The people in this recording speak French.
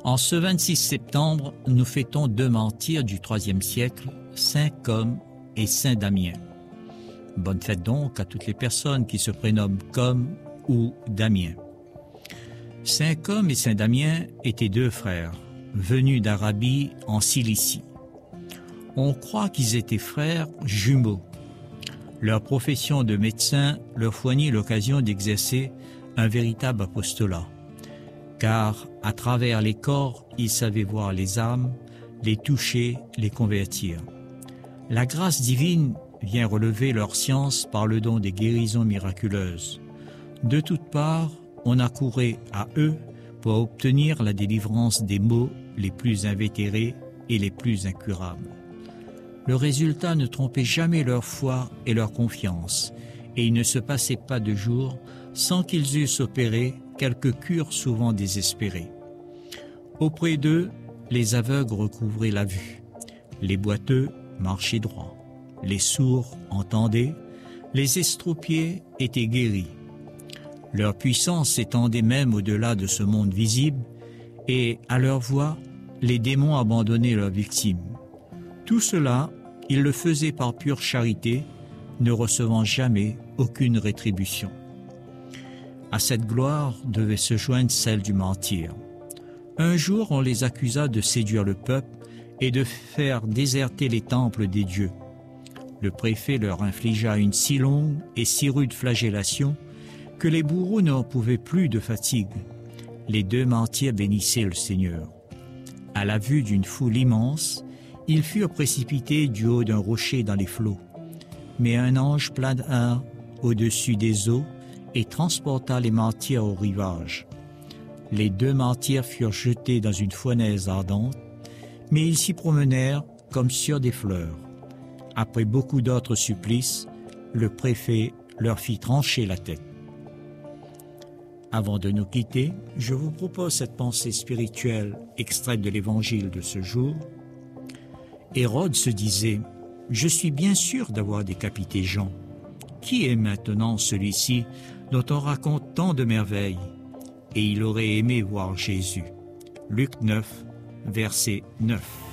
En ce 26 septembre, nous fêtons deux martyrs du IIIe siècle, Saint Côme et Saint Damien. Bonne fête donc à toutes les personnes qui se prénomment Côme ou Damien. Saint Côme et Saint Damien étaient deux frères, venus d'Arabie en Cilicie. On croit qu'ils étaient frères jumeaux. Leur profession de médecin leur fournit l'occasion d'exercer un véritable apostolat, car à travers les corps, ils savaient voir les âmes, les toucher, les convertir. La grâce divine vient relever leur science par le don des guérisons miraculeuses. De toutes parts, on accourait à eux pour obtenir la délivrance des maux les plus invétérés et les plus incurables. Le résultat ne trompait jamais leur foi et leur confiance, et il ne se passait pas de jour sans qu'ils eussent opéré quelques cures souvent désespérées. Auprès d'eux, les aveugles recouvraient la vue, les boiteux marchaient droit, les sourds entendaient, les estropiés étaient guéris. Leur puissance s'étendait même au-delà de ce monde visible, et à leur voix, les démons abandonnaient leurs victimes. Tout cela, ils le faisaient par pure charité, ne recevant jamais aucune rétribution. À cette gloire devait se joindre celle du martyr. Un jour, on les accusa de séduire le peuple et de faire déserter les temples des dieux. Le préfet leur infligea une si longue et si rude flagellation que les bourreaux n'en pouvaient plus de fatigue. Les deux martyrs bénissaient le Seigneur. À la vue d'une foule immense, ils furent précipités du haut d'un rocher dans les flots. Mais un ange plana au-dessus des eaux et transporta les martyrs au rivage. Les deux martyrs furent jetés dans une fournaise ardente, mais ils s'y promenèrent comme sur des fleurs. Après beaucoup d'autres supplices, le préfet leur fit trancher la tête. Avant de nous quitter, je vous propose cette pensée spirituelle extraite de l'évangile de ce jour. Hérode se disait « Je suis bien sûr d'avoir décapité Jean. Qui est maintenant celui-ci dont on raconte tant de merveilles ?» Et il aurait aimé voir Jésus. Luc 9, verset 9.